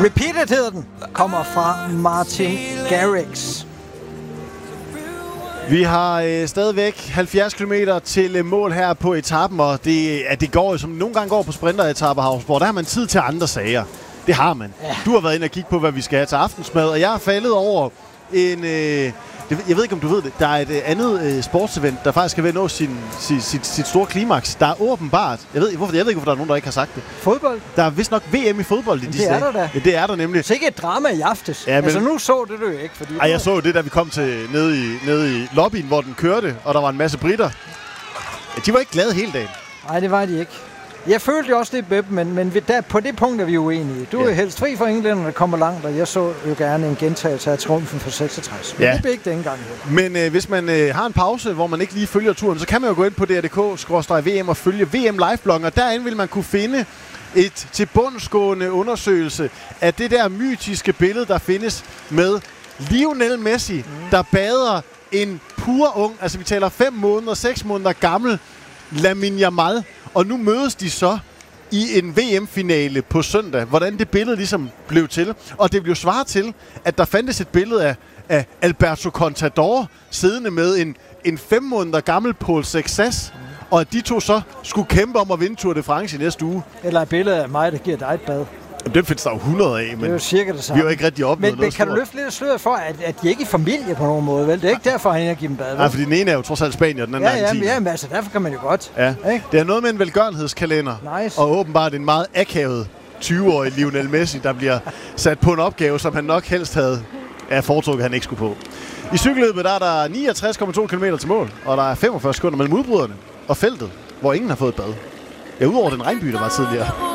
Repeated hedder den. Kommer fra Martin Garrix. Vi har stadigvæk 70 km til mål her på etappen, og det går jo som nogle gange går på sprinteretapper, Havnsborg. Der har man tid til andre sager. Det har man. Ja. Du har været inde og kigge på, hvad vi skal have til aftensmad, og jeg er faldet over en... jeg ved ikke, om du ved det. Der er et andet sportsevent, der faktisk skal ved at nå sit store klimaks. Der er åbenbart... Jeg ved ikke, hvorfor der er nogen, der ikke har sagt det. Fodbold? Der er vist nok VM i fodbold i disse dage. Det er der da. Ja, det er der nemlig. Så ikke et drama i aftes. Ja, men... Altså nu så det du ikke, fordi... Ej, jeg så det, da vi kom til nede i lobbyen, hvor den kørte, og der var en masse britter. De var ikke glade hele dagen. Nej, det var de ikke. Jeg følte jo også det, Beb, men på det punkt er vi uenige. Du er helst fri for englænderne, der kommer langt, og jeg så jo gerne en gentagelse af triumfen for 66. Men det blev ikke den gang. Men hvis man har en pause, hvor man ikke lige følger turen, så kan man jo gå ind på dr.dk/VM og følge VM Live-bloggen, og derinde vil man kunne finde et tilbundsgående undersøgelse af det der mytiske billede, der findes med Lionel Messi, der bader en pur ung, altså vi taler 5 måneder, 6 måneder gammel Lamine Yamal. Og nu mødes de så i en VM-finale på søndag. Hvordan det billede ligesom blev til. Og det blev svaret til, at der fandtes et billede af Alberto Contador siddende med en 5 måneder gammel Paul Sexas. Og at de to så skulle kæmpe om at vinde Tour de France i næste uge. Eller et billede af mig, der giver dig et bad. Jamen, det findes der jo 100 af, men det er jo cirka det samme. Vi har jo ikke rigtig opnået noget. Men kan du løfte lidt af sløret for, at de ikke er familie på nogen måde, vel? Det er ikke derfor, han har givet dem bad, vel? Nej, fordi den ene er jo trods alt Spanier, den anden er Argentina. Ja, men altså, derfor kan man jo godt. Ja. Det er noget med en velgørenhedskalender. Nice. Og åbenbart en meget akavet 20-årig Lionel Messi, der bliver sat på en opgave, som han nok helst havde foretrukket, han ikke skulle på. I cykelløbet der er der 69,2 km til mål, og der er 45 sekunder mellem udbryderne og feltet, hvor ingen har fået et bad. Ja, udover den regnby, der var tidligere.